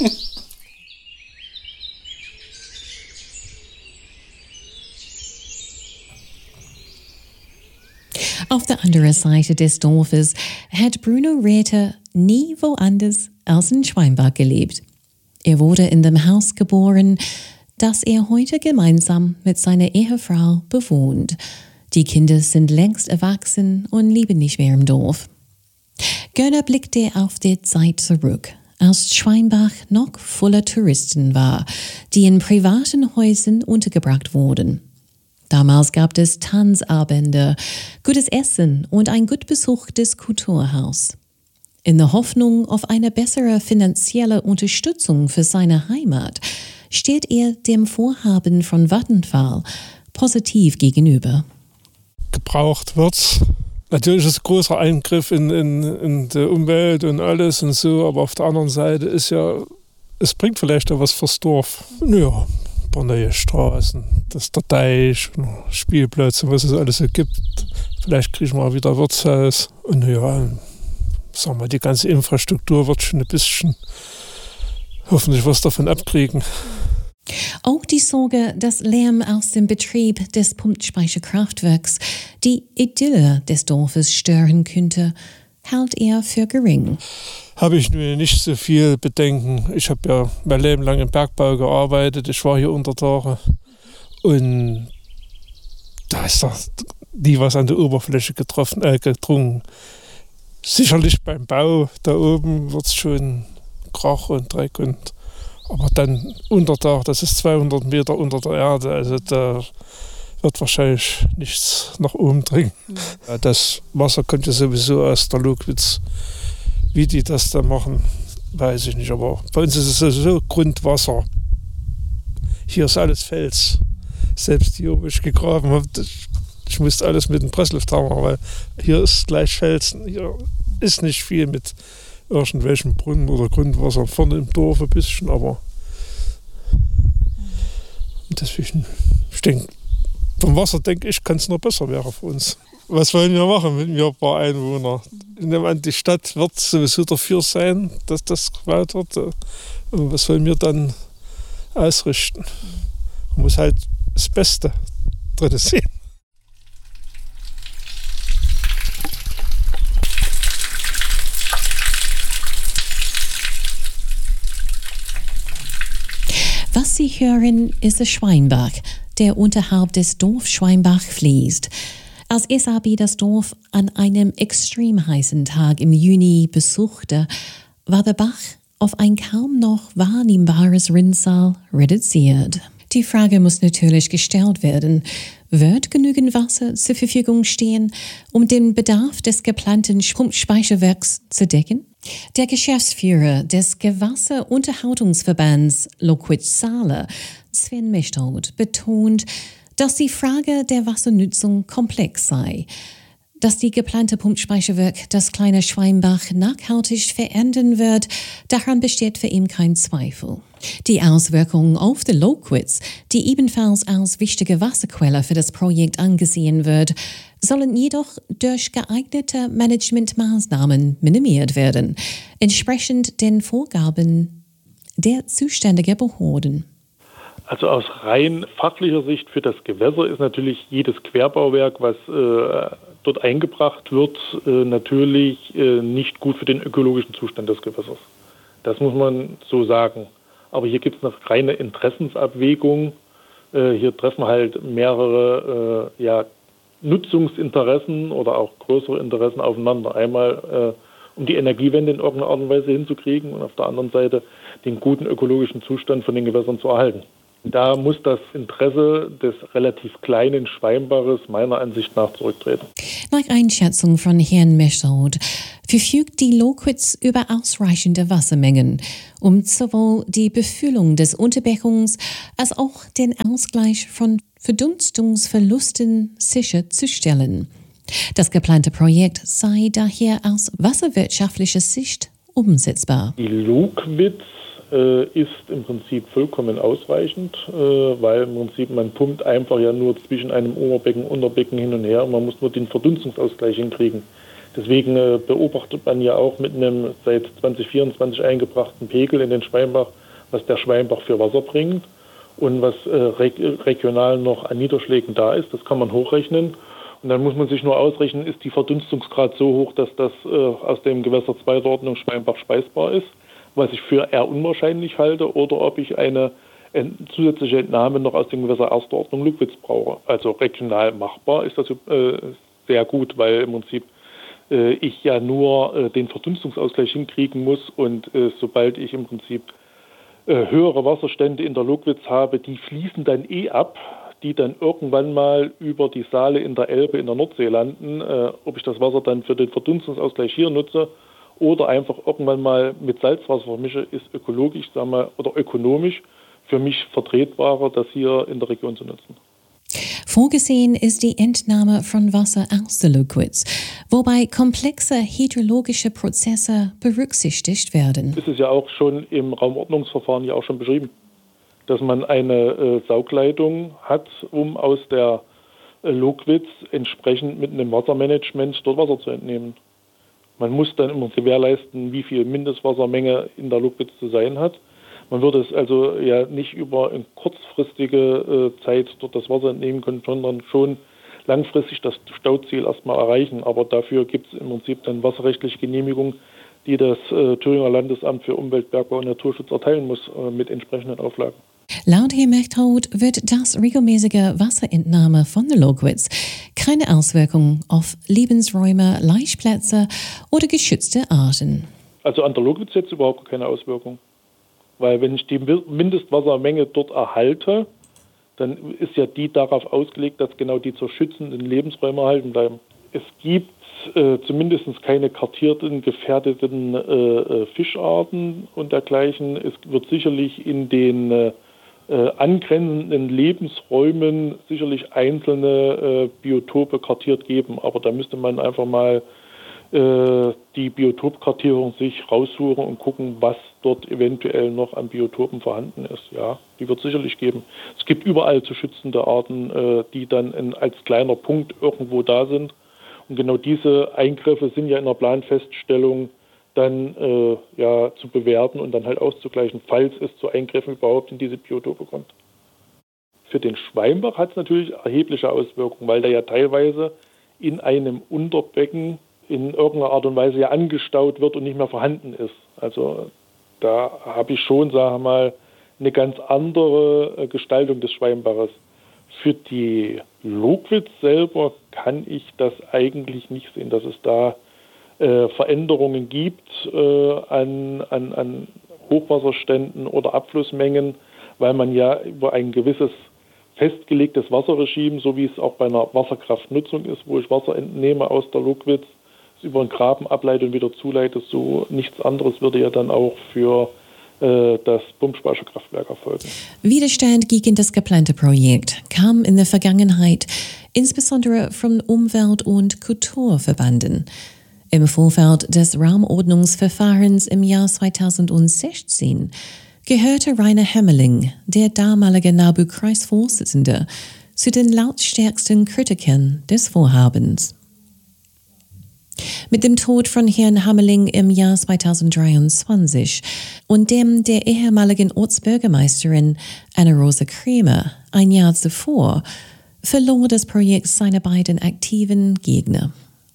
Auf der anderen Seite des Dorfes hat Bruno Räther nie woanders als in Schweinbach gelebt. Er wurde in dem Haus geboren, das er heute gemeinsam mit seiner Ehefrau bewohnt. Die Kinder sind längst erwachsen und leben nicht mehr im Dorf. Gönner blickte auf die Zeit zurück, als Schweinbach noch voller Touristen war, die in privaten Häusern untergebracht wurden. Damals gab es Tanzabende, gutes Essen und ein gut besuchtes Kulturhaus. In der Hoffnung auf eine bessere finanzielle Unterstützung für seine Heimat steht er dem Vorhaben von Vattenfall positiv gegenüber. Gebraucht wird. Natürlich ist es ein großer Eingriff in die Umwelt und alles und so, aber auf der anderen Seite ist ja, es bringt vielleicht auch was fürs Dorf. Ja, ein paar neue Straßen, das ist der Deich, Spielplätze, was es alles so gibt. Vielleicht kriegen wir auch wieder ein Wirtshaus. Und ja, sagen wir, die ganze Infrastruktur wird schon ein bisschen hoffentlich was davon abkriegen. Auch die Sorge, dass Lärm aus dem Betrieb des Pumpspeicherkraftwerks die Idylle des Dorfes stören könnte, hält er für gering. Habe ich nur nicht so viel Bedenken. Ich habe ja mein Leben lang im Bergbau gearbeitet. Ich war hier unter Tage. Und da ist doch nie was an der Oberfläche gedrungen. Sicherlich beim Bau da oben wird es schon Krach und Dreck. Aber dann Untertag, das ist 200 Meter unter der Erde. Also da wird wahrscheinlich nichts nach oben dringen. Das Wasser kommt ja sowieso aus der Lugwitz. Wie die das da machen, weiß ich nicht. Aber bei uns ist es sowieso Grundwasser. Hier ist alles Fels. Selbst hier, wo ich gegraben habe, ich musste alles mit dem Presslufthammer, weil hier ist gleich Felsen. Hier ist nicht viel mit irgendwelchen Brunnen oder Grundwasser. Vorne im Dorf ein bisschen, aber deswegen, ich denke, vom Wasser denke ich, kann es noch besser werden für uns. Was wollen wir machen mit mir ein paar Einwohner? Die Stadt wird sowieso dafür sein, dass das gebaut wird. Und was wollen wir dann ausrichten? Man muss halt das Beste drin sehen. Was Sie hören, ist der Schweinbach, der unterhalb des Dorfs Schweinbach fließt. Als SAB das Dorf an einem extrem heißen Tag im Juni besuchte, war der Bach auf ein kaum noch wahrnehmbares Rinnsal reduziert. Die Frage muss natürlich gestellt werden, wird genügend Wasser zur Verfügung stehen, um den Bedarf des geplanten Pumpspeicherwerks zu decken? Der Geschäftsführer des Gewässerunterhaltungsverbands Loquitz-Saale, Sven Mechtold, betont, dass die Frage der Wassernutzung komplex sei. Dass die geplante Pumpspeicherwerk das kleine Schweinbach nachhaltig verändern wird, daran besteht für ihn kein Zweifel. Die Auswirkungen auf die Loquitz, die ebenfalls als wichtige Wasserquelle für das Projekt angesehen wird, sollen jedoch durch geeignete Managementmaßnahmen minimiert werden, entsprechend den Vorgaben der zuständigen Behörden. Also aus rein fachlicher Sicht für das Gewässer ist natürlich jedes Querbauwerk, was dort eingebracht wird, natürlich nicht gut für den ökologischen Zustand des Gewässers. Das muss man so sagen. Aber hier gibt es eine reine Interessensabwägung. Hier treffen halt mehrere Nutzungsinteressen oder auch größere Interessen aufeinander. Einmal um die Energiewende in irgendeiner Art und Weise hinzukriegen und auf der anderen Seite den guten ökologischen Zustand von den Gewässern zu erhalten. Da muss das Interesse des relativ kleinen Schweinbaches meiner Ansicht nach zurücktreten. Nach Einschätzung von Herrn Mechtold verfügt die Loquitz über ausreichende Wassermengen, um sowohl die Befüllung des Unterbeckungs als auch den Ausgleich von Verdunstungsverlusten sicherzustellen. Das geplante Projekt sei daher aus wasserwirtschaftlicher Sicht umsetzbar. Die Loquitz ist im Prinzip vollkommen ausreichend, weil im Prinzip man pumpt einfach ja nur zwischen einem Oberbecken und Unterbecken hin und her und man muss nur den Verdunstungsausgleich hinkriegen. Deswegen beobachtet man ja auch mit einem seit 2024 eingebrachten Pegel in den Schweinbach, was der Schweinbach für Wasser bringt und was regional noch an Niederschlägen da ist. Das kann man hochrechnen. Und dann muss man sich nur ausrechnen, ist die Verdunstungsgrad so hoch, dass das aus dem Gewässer 2. Ordnung Schweinbach speisbar ist, was ich für eher unwahrscheinlich halte, oder ob ich eine zusätzliche Entnahme noch aus dem Gewässer 1. Ordnung Lukwitz brauche. Also regional machbar ist das sehr gut, weil im Prinzip ich ja nur den Verdunstungsausgleich hinkriegen muss und sobald ich im Prinzip höhere Wasserstände in der Lokwitz habe, die fließen dann ab, die dann irgendwann mal über die Saale in der Elbe in der Nordsee landen. Ob ich das Wasser dann für den Verdunstungsausgleich hier nutze oder einfach irgendwann mal mit Salzwasser vermische, ist ökologisch, oder ökonomisch für mich vertretbarer, das hier in der Region zu nutzen. Vorgesehen ist die Entnahme von Wasser aus der Loquitz, wobei komplexe hydrologische Prozesse berücksichtigt werden. Das ist ja auch schon im Raumordnungsverfahren ja auch schon beschrieben, dass man eine Saugleitung hat, um aus der Loquitz entsprechend mit einem Wassermanagement dort Wasser zu entnehmen. Man muss dann immer gewährleisten, wie viel Mindestwassermenge in der Loquitz zu sein hat. Man würde es also ja nicht über eine kurzfristige Zeit dort das Wasser entnehmen können, sondern schon langfristig das Stauziel erstmal erreichen. Aber dafür gibt es im Prinzip dann wasserrechtliche Genehmigungen, die das Thüringer Landesamt für Umwelt, Bergbau und Naturschutz erteilen muss mit entsprechenden Auflagen. Laut Herrn Mechtold wird das regelmäßige Wasserentnahme von der Loquitz keine Auswirkungen auf Lebensräume, Laichplätze oder geschützte Arten. Also an der Loquitz jetzt überhaupt keine Auswirkung. Weil wenn ich die Mindestwassermenge dort erhalte, dann ist ja die darauf ausgelegt, dass genau die zu schützenden Lebensräume erhalten bleiben. Es gibt zumindest keine kartierten, gefährdeten Fischarten und dergleichen. Es wird sicherlich in den angrenzenden Lebensräumen sicherlich einzelne Biotope kartiert geben, aber da müsste man einfach mal die Biotopkartierung sich raussuchen und gucken, was dort eventuell noch an Biotopen vorhanden ist. Ja, die wird es sicherlich geben. Es gibt überall zu schützende Arten, die dann als kleiner Punkt irgendwo da sind. Und genau diese Eingriffe sind ja in der Planfeststellung dann zu bewerten und dann halt auszugleichen, falls es zu Eingriffen überhaupt in diese Biotope kommt. Für den Schweinbach hat es natürlich erhebliche Auswirkungen, weil der ja teilweise in einem Unterbecken in irgendeiner Art und Weise ja angestaut wird und nicht mehr vorhanden ist. Also da habe ich schon, sagen wir mal, eine ganz andere Gestaltung des Schweinbaches. Für die Loquitz selber kann ich das eigentlich nicht sehen, dass es da Veränderungen gibt an Hochwasserständen oder Abflussmengen, weil man ja über ein gewisses festgelegtes Wasserregime, so wie es auch bei einer Wasserkraftnutzung ist, wo ich Wasser entnehme aus der Lockwitz, über einen Graben ableite und wieder zuleite, so nichts anderes würde ja dann auch für das Pumpspeicherkraftwerk erfolgen. Widerstand gegen das geplante Projekt kam in der Vergangenheit insbesondere von Umwelt- und Kulturverbanden. Im Vorfeld des Raumordnungsverfahrens im Jahr 2016 gehörte Rainer Hemmerling, der damalige NABU-Kreisvorsitzende, zu den lautstärksten Kritikern des Vorhabens. Mit dem Tod von Herrn Hemmerling im Jahr 2023 und dem der ehemaligen Ortsbürgermeisterin Anna-Rosa Kremer ein Jahr zuvor verlor das Projekt seine beiden aktiven Gegner.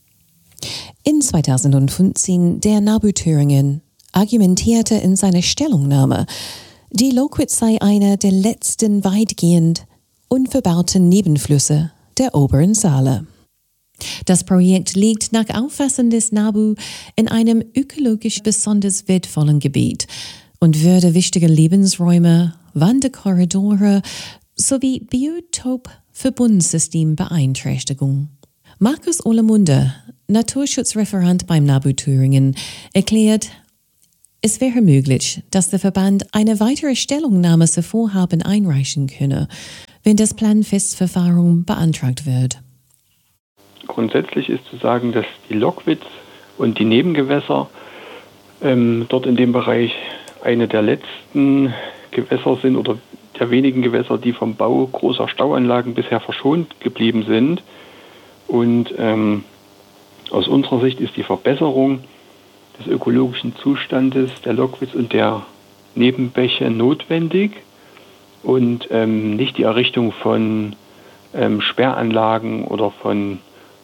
In 2015 der NABU Thüringen argumentierte in seiner Stellungnahme, die Lockwitz sei einer der letzten weitgehend unverbauten Nebenflüsse der oberen Saale. Das Projekt liegt nach Auffassung des NABU in einem ökologisch besonders wertvollen Gebiet und würde wichtige Lebensräume, Wanderkorridore sowie Biotop-Verbundsystem beeinträchtigen. Markus Olemünde, Naturschutzreferent beim NABU Thüringen, erklärt, es wäre möglich, dass der Verband eine weitere Stellungnahme zu Vorhaben einreichen könne, wenn das Planfestverfahren beantragt wird. Grundsätzlich ist zu sagen, dass die Lockwitz und die Nebengewässer dort in dem Bereich eine der letzten Gewässer sind oder der wenigen Gewässer, die vom Bau großer Stauanlagen bisher verschont geblieben sind. Und aus unserer Sicht ist die Verbesserung des ökologischen Zustandes der Lockwitz und der Nebenbäche notwendig und nicht die Errichtung von Sperranlagen oder von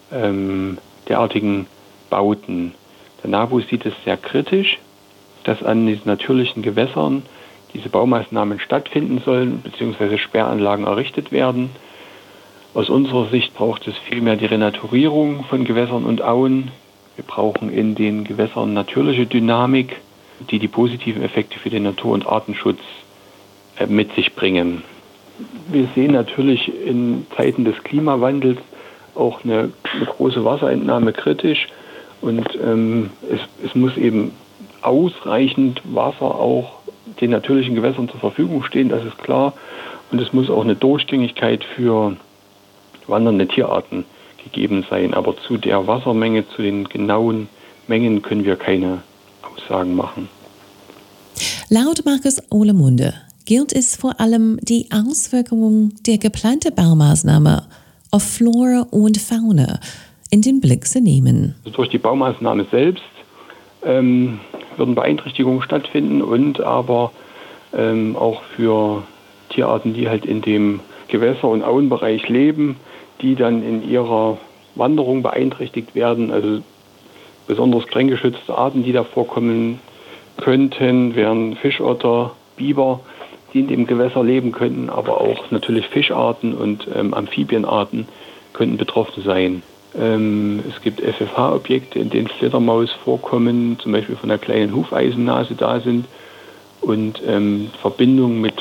derartigen Bauten. Der NABU sieht es sehr kritisch, dass an diesen natürlichen Gewässern diese Baumaßnahmen stattfinden sollen, beziehungsweise Sperranlagen errichtet werden. Aus unserer Sicht braucht es vielmehr die Renaturierung von Gewässern und Auen. Wir brauchen in den Gewässern natürliche Dynamik, die die positiven Effekte für den Natur- und Artenschutz mit sich bringen. Wir sehen natürlich in Zeiten des Klimawandels auch eine große Wasserentnahme kritisch und es muss eben ausreichend Wasser auch den natürlichen Gewässern zur Verfügung stehen, das ist klar. Und es muss auch eine Durchgängigkeit für wandernde Tierarten gegeben sein. Aber zu der Wassermenge, zu den genauen Mengen können wir keine Aussagen machen. Laut Markus Olemünde gilt es vor allem, die Auswirkungen der geplanten Baumaßnahme auf Flora und Fauna in den Blick zu nehmen. Also durch die Baumaßnahme selbst würden Beeinträchtigungen stattfinden und aber auch für Tierarten, die halt in dem Gewässer- und Auenbereich leben, die dann in ihrer Wanderung beeinträchtigt werden. Also besonders streng geschützte Arten, die da vorkommen könnten, wären Fischotter, Biber, die in dem Gewässer leben könnten, aber auch natürlich Fischarten und Amphibienarten könnten betroffen sein. Es gibt FFH-Objekte, in denen Fledermaus vorkommen, zum Beispiel von einer kleinen Hufeisennase da sind und Verbindungen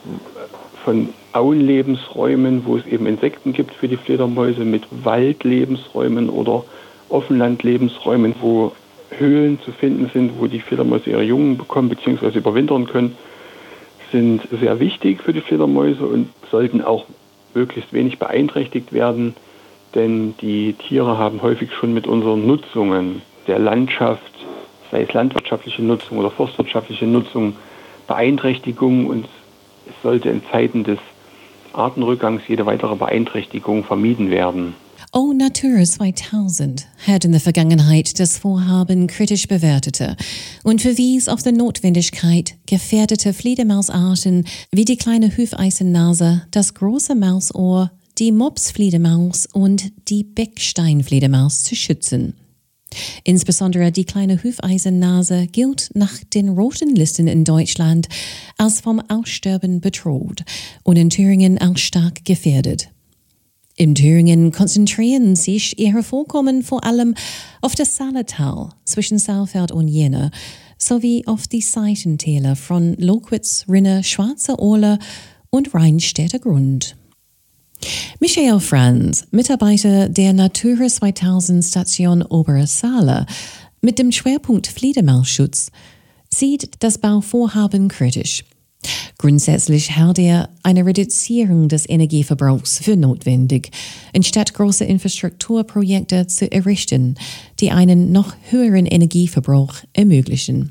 von Auenlebensräumen, wo es eben Insekten gibt für die Fledermäuse, mit Waldlebensräumen oder Offenlandlebensräumen, wo Höhlen zu finden sind, wo die Fledermäuse ihre Jungen bekommen bzw. überwintern können, sind sehr wichtig für die Fledermäuse und sollten auch möglichst wenig beeinträchtigt werden, denn die Tiere haben häufig schon mit unseren Nutzungen der Landschaft, sei es landwirtschaftliche Nutzung oder forstwirtschaftliche Nutzung, Beeinträchtigungen und es sollte in Zeiten des Artenrückgangs jede weitere Beeinträchtigung vermieden werden. O Natur 2000 hat in der Vergangenheit das Vorhaben kritisch bewertete und verwies auf die Notwendigkeit, gefährdete Fledermausarten wie die kleine Hufeisennase, das große Mausohr, die Mopsfledermaus und die Becksteinfledermaus zu schützen. Insbesondere die kleine Hufeisennase gilt nach den roten Listen in Deutschland als vom Aussterben bedroht und in Thüringen auch stark gefährdet. In Thüringen konzentrieren sich ihre Vorkommen vor allem auf das Saaletal zwischen Saalfeld und Jena, sowie auf die Seitentäler von Lockwitz, Rinne, Schwarze Ohle und Rheinstädter Grund. Michael Franz, Mitarbeiter der Natura 2000 Station Obersaale mit dem Schwerpunkt Fledermausschutz, sieht das Bauvorhaben kritisch. Grundsätzlich hält er eine Reduzierung des Energieverbrauchs für notwendig, anstatt große Infrastrukturprojekte zu errichten, die einen noch höheren Energieverbrauch ermöglichen.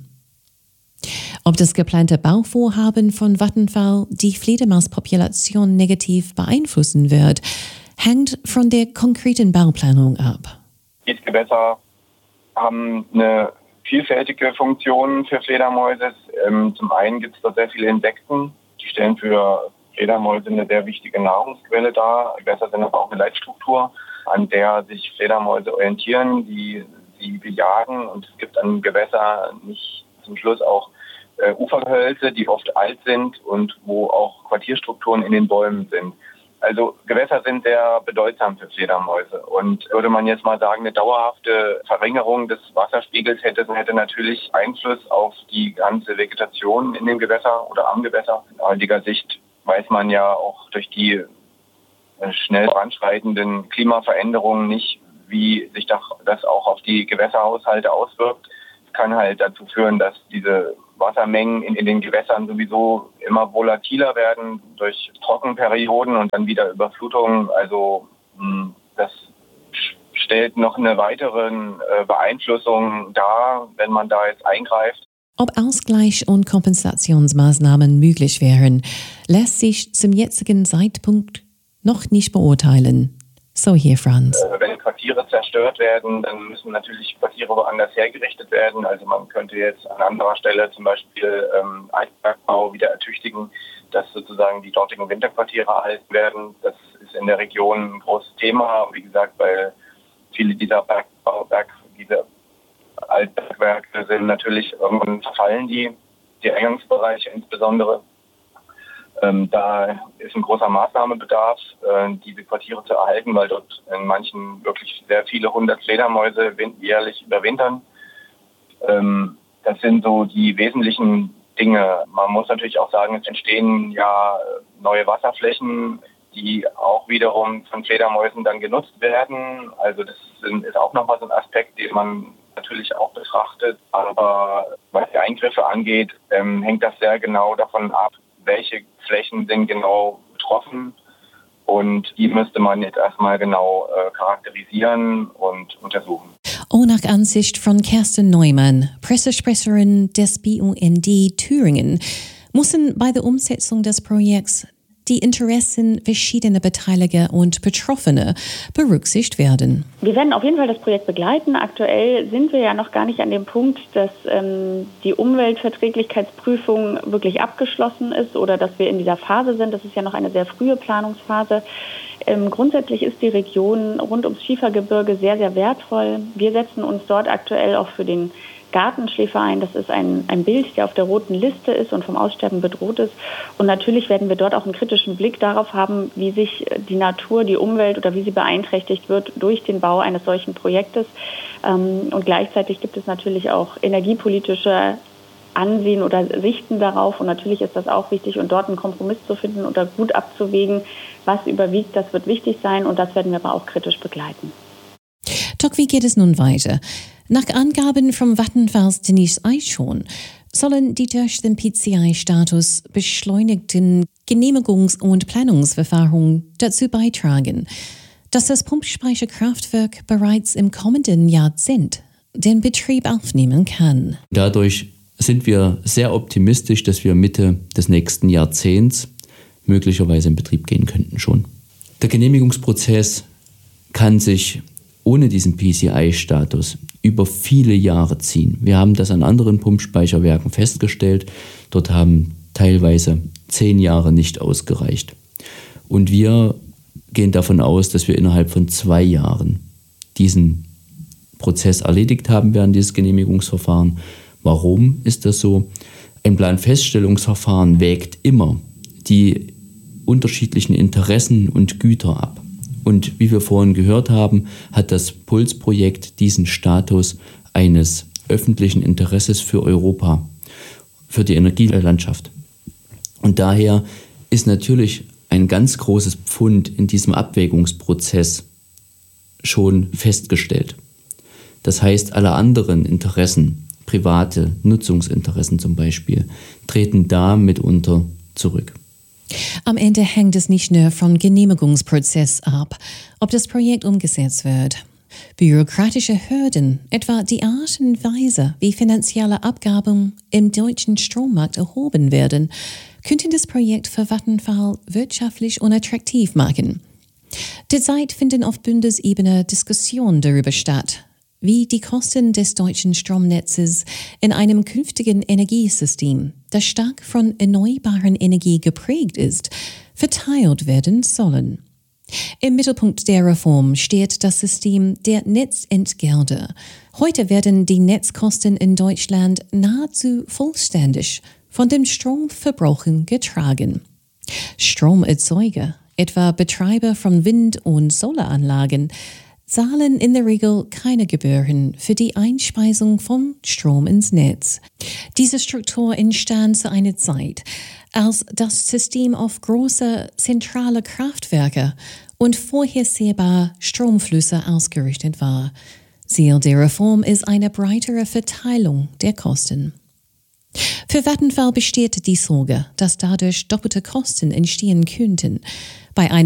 Ob das geplante Bauvorhaben von Vattenfall die Fledermauspopulation negativ beeinflussen wird, hängt von der konkreten Bauplanung ab. Die Gewässer haben eine vielfältige Funktionen für Fledermäuse. Zum einen gibt es da sehr viele Insekten, die stellen für Fledermäuse eine sehr wichtige Nahrungsquelle dar. Gewässer sind aber auch eine Leitstruktur, an der sich Fledermäuse orientieren, die sie bejagen. Und es gibt an Gewässer nicht zum Schluss auch Ufergehölze, die oft alt sind und wo auch Quartierstrukturen in den Bäumen sind. Also Gewässer sind sehr bedeutsam für Fledermäuse. Und würde man jetzt mal sagen, eine dauerhafte Verringerung des Wasserspiegels hätte natürlich Einfluss auf die ganze Vegetation in dem Gewässer oder am Gewässer. Aus heutiger Sicht weiß man ja auch durch die schnell voranschreitenden Klimaveränderungen nicht, wie sich das auch auf die Gewässerhaushalte auswirkt. Es kann halt dazu führen, dass diese Wassermengen in den Gewässern sowieso immer volatiler werden durch Trockenperioden und dann wieder Überflutungen. Also das stellt noch eine weitere Beeinflussung dar, wenn man da jetzt eingreift. Ob Ausgleich- und Kompensationsmaßnahmen möglich wären, lässt sich zum jetzigen Zeitpunkt noch nicht beurteilen. So hier Franz. Wenn Quartiere zerstört werden, dann müssen natürlich Quartiere woanders hergerichtet werden. Also man könnte jetzt an anderer Stelle zum Beispiel Eisbergbau wieder ertüchtigen, dass sozusagen die dortigen Winterquartiere erhalten werden. Das ist in der Region ein großes Thema. Wie gesagt, weil viele dieser diese Altbergwerke sind natürlich irgendwann verfallen, die Eingangsbereiche insbesondere. Da ist ein großer Maßnahmenbedarf, diese Quartiere zu erhalten, weil dort in manchen wirklich sehr viele 100 Fledermäuse jährlich überwintern. Das sind so die wesentlichen Dinge. Man muss natürlich auch sagen, es entstehen ja neue Wasserflächen, die auch wiederum von Fledermäusen dann genutzt werden. Also das ist auch nochmal so ein Aspekt, den man natürlich auch betrachtet. Aber was die Eingriffe angeht, hängt das sehr genau davon ab, welche Flächen sind genau betroffen, und die müsste man jetzt erstmal genau charakterisieren und untersuchen. Auch nach Ansicht von Kerstin Neumann, Pressesprecherin des BUND Thüringen, müssen bei der Umsetzung des Projekts die Interessen verschiedener Beteiligter und Betroffener berücksichtigt werden. Wir werden auf jeden Fall das Projekt begleiten. Aktuell sind wir ja noch gar nicht an dem Punkt, dass die Umweltverträglichkeitsprüfung wirklich abgeschlossen ist oder dass wir in dieser Phase sind. Das ist ja noch eine sehr frühe Planungsphase. Grundsätzlich ist die Region rund ums Schiefergebirge sehr, sehr wertvoll. Wir setzen uns dort aktuell auch für den Gartenschläfer ein. Das ist ein Bild, der auf der roten Liste ist und vom Aussterben bedroht ist. Und natürlich werden wir dort auch einen kritischen Blick darauf haben, wie sich die Natur, die Umwelt oder wie sie beeinträchtigt wird durch den Bau eines solchen Projektes. Und gleichzeitig gibt es natürlich auch energiepolitische Ansehen oder Sichten darauf. Und natürlich ist das auch wichtig, und dort einen Kompromiss zu finden oder gut abzuwägen, was überwiegt. Das wird wichtig sein, und das werden wir aber auch kritisch begleiten. Doch wie geht es nun weiter? Nach Angaben von Vattenfalls Denise Eichhorn sollen die durch den PCI-Status beschleunigten Genehmigungs- und Planungsverfahren dazu beitragen, dass das Pumpspeicherkraftwerk bereits im kommenden Jahrzehnt den Betrieb aufnehmen kann. Dadurch sind wir sehr optimistisch, dass wir Mitte des nächsten Jahrzehnts möglicherweise in Betrieb gehen könnten schon. Der Genehmigungsprozess kann sich ohne diesen PCI-Status über viele Jahre ziehen. Wir haben das an anderen Pumpspeicherwerken festgestellt. Dort haben teilweise 10 Jahre nicht ausgereicht. Und wir gehen davon aus, dass wir innerhalb von 2 Jahren diesen Prozess erledigt haben werden, dieses Genehmigungsverfahren. Warum ist das so? Ein Planfeststellungsverfahren wägt immer die unterschiedlichen Interessen und Güter ab. Und wie wir vorhin gehört haben, hat das Pulsprojekt diesen Status eines öffentlichen Interesses für Europa, für die Energielandschaft. Und daher ist natürlich ein ganz großes Pfund in diesem Abwägungsprozess schon festgestellt. Das heißt, alle anderen Interessen, private Nutzungsinteressen zum Beispiel, treten da mitunter zurück. Am Ende hängt es nicht nur vom Genehmigungsprozess ab, ob das Projekt umgesetzt wird. Bürokratische Hürden, etwa die Art und Weise, wie finanzielle Abgaben im deutschen Strommarkt erhoben werden, könnten das Projekt für Vattenfall wirtschaftlich unattraktiv machen. Derzeit finden auf Bundesebene Diskussionen darüber statt, wie die Kosten des deutschen Stromnetzes in einem künftigen Energiesystem, das stark von erneuerbaren Energie geprägt ist, verteilt werden sollen. Im Mittelpunkt der Reform steht das System der Netzentgelte. Heute werden die Netzkosten in Deutschland nahezu vollständig von dem Stromverbrauch getragen. Stromerzeuger, etwa Betreiber von Wind- und Solaranlagen, zahlen in der Regel keine Gebühren für die Einspeisung von Strom ins Netz. Diese Struktur entstand zu einer Zeit, als das System auf große zentrale Kraftwerke und vorhersehbare Stromflüsse ausgerichtet war. Ziel der Reform ist eine breitere Verteilung der Kosten. Für Vattenfall besteht die Sorge, dass dadurch doppelte Kosten entstehen könnten. Bei einem